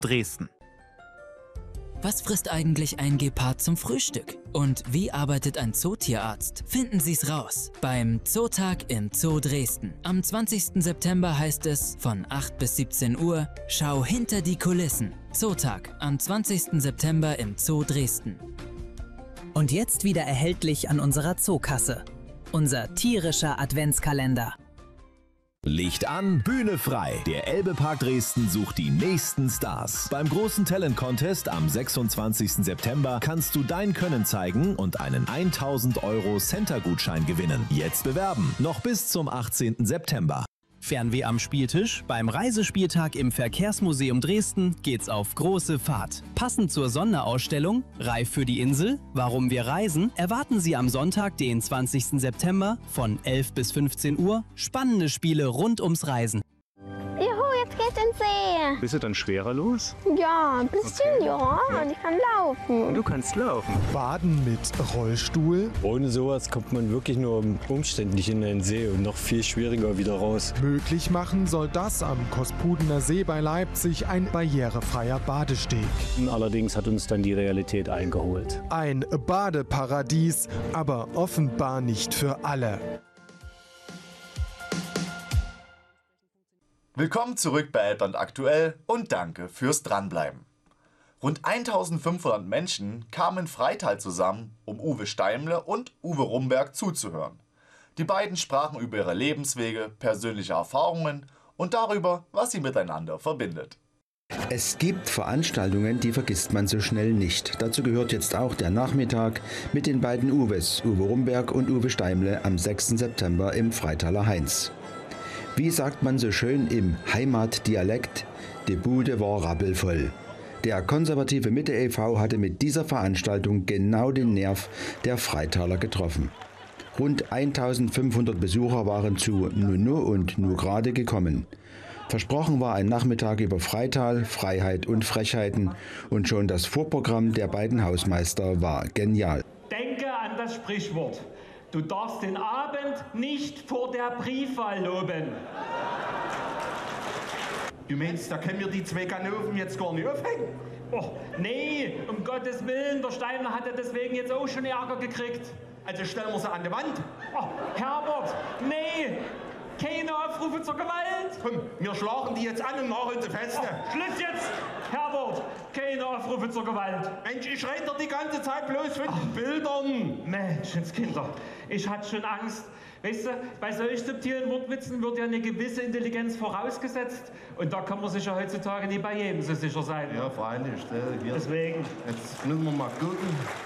Dresden. Was frisst eigentlich ein Gepard zum Frühstück? Und wie arbeitet ein Zootierarzt? Finden Sie's raus beim Zootag im Zoo Dresden. Am 20. September heißt es von 8 bis 17 Uhr, schau hinter die Kulissen. Zootag am 20. September im Zoo Dresden. Und jetzt wieder erhältlich an unserer Zookasse. Unser tierischer Adventskalender. Licht an, Bühne frei. Der Elbe-Park Dresden sucht die nächsten Stars. Beim großen Talent Contest am 26. September kannst du dein Können zeigen und einen 1000 € Center-Gutschein gewinnen. Jetzt bewerben, noch bis zum 18. September. Fernweh am Spieltisch? Beim Reisespieltag im Verkehrsmuseum Dresden geht's auf große Fahrt. Passend zur Sonderausstellung Reif für die Insel, warum wir reisen, erwarten Sie am Sonntag, den 20. September von 11 bis 15 Uhr spannende Spiele rund ums Reisen. Juhu, jetzt geht's ins See. Bist du dann schwerer los? Ja, ein bisschen, okay. Ja. Und ich kann laufen. Und du kannst laufen. Baden mit Rollstuhl. Ohne sowas kommt man wirklich nur umständlich in den See und noch viel schwieriger wieder raus. Möglich machen soll das am Kospudener See bei Leipzig ein barrierefreier Badesteg. Allerdings hat uns dann die Realität eingeholt. Ein Badeparadies, aber offenbar nicht für alle. Willkommen zurück bei Elbland aktuell und danke fürs Dranbleiben. Rund 1500 Menschen kamen in Freital zusammen, um Uwe Steimle und Uwe Rumberg zuzuhören. Die beiden sprachen über ihre Lebenswege, persönliche Erfahrungen und darüber, was sie miteinander verbindet. Es gibt Veranstaltungen, die vergisst man so schnell nicht. Dazu gehört jetzt auch der Nachmittag mit den beiden Uwes, Uwe Rumberg und Uwe Steimle, am 6. September im Freitaler Hainz. Wie sagt man so schön im Heimatdialekt, die Bude war rappelvoll. Der konservative Mitte e.V. hatte mit dieser Veranstaltung genau den Nerv der Freitaler getroffen. Rund 1500 Besucher waren zu Nunu und Nu gerade gekommen. Versprochen war ein Nachmittag über Freital, Freiheit und Frechheiten und schon das Vorprogramm der beiden Hausmeister war genial. Denke an das Sprichwort. Du darfst den Abend nicht vor der Briefwahl loben. Du meinst, da können wir die zwei Ganoven jetzt gar nicht aufhängen? Oh, nee, um Gottes Willen, der Steiner hatte deswegen jetzt auch schon Ärger gekriegt. Also stellen wir sie an die Wand. Oh, Herbert, nee, keine Aufrufe zur Gewalt. Komm, wir schlagen die jetzt an und machen sie fest. Oh, Schluss jetzt, Herbert, keine Aufrufe zur Gewalt. Mensch, ich rede doch die ganze Zeit bloß von den Bildern. Menschenskinder, ich hatte schon Angst. Weißt du, bei solch subtilen Wortwitzen wird ja eine gewisse Intelligenz vorausgesetzt. Und da kann man sich ja heutzutage nicht bei jedem so sicher sein. Ja, freilich. Deswegen. Jetzt müssen wir mal gucken.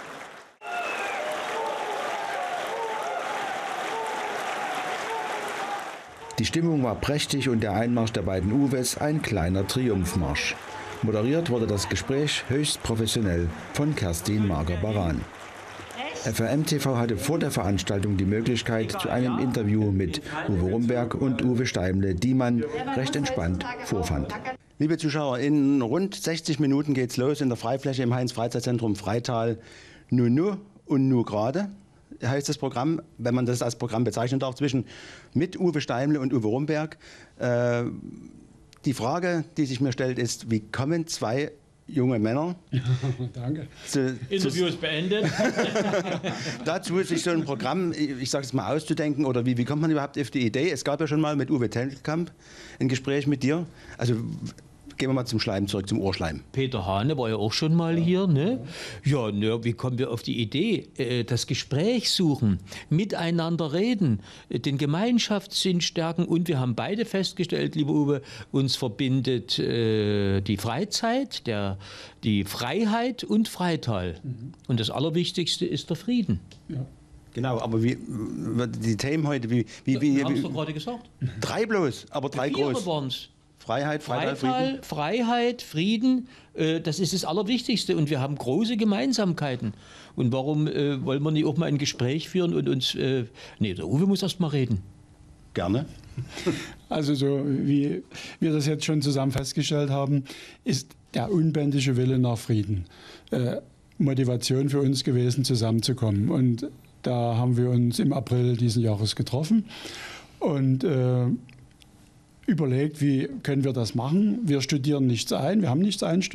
Die Stimmung war prächtig und der Einmarsch der beiden Uwes ein kleiner Triumphmarsch. Moderiert wurde das Gespräch höchst professionell von Kerstin Mager-Baran. FRM TV hatte vor der Veranstaltung die Möglichkeit zu einem Interview mit Uwe Rumberg und Uwe Steimle, die man recht entspannt vorfand. Liebe Zuschauer, in rund 60 Minuten geht's los in der Freifläche im Heinz-Freizeitzentrum Freital. Nu und Nu gerade heißt das Programm, wenn man das als Programm bezeichnen darf, mit Uwe Steimle und Uwe Rumberg. Die Frage, die sich mir stellt, ist, wie kommen zwei junge Männer Danke. Interview ist beendet. dazu sich so ein Programm, ich sage es mal, auszudenken, oder wie kommt man überhaupt auf die Idee? Es gab ja schon mal mit Uwe Telkamp ein Gespräch mit dir. Also gehen wir mal zum Schleim zurück, zum Ohrschleim. Peter Hane war ja auch schon mal hier, ne? Ja, ne, wie kommen wir auf die Idee? Das Gespräch suchen, miteinander reden, den Gemeinschaftssinn stärken, und wir haben beide festgestellt, lieber Uwe, uns verbindet die Freizeit, die Freiheit und Freital. Und das Allerwichtigste ist der Frieden. Ja. Genau, aber wie die Themen heute, wir haben es doch gerade gesagt. 3 bloß, aber 3 groß. Waren's. Freiheit, Frieden. Freiheit, Frieden, das ist das Allerwichtigste, und wir haben große Gemeinsamkeiten. Und warum wollen wir nicht auch mal ein Gespräch führen und uns... nee, der Uwe muss erst mal reden. Gerne. Also so wie wir das jetzt schon zusammen festgestellt haben, ist der unbändige Wille nach Frieden Motivation für uns gewesen, zusammenzukommen. Und da haben wir uns im April diesen Jahres getroffen. Und überlegt, wie können wir das machen. Wir studieren nichts ein, wir haben nichts einstudiert.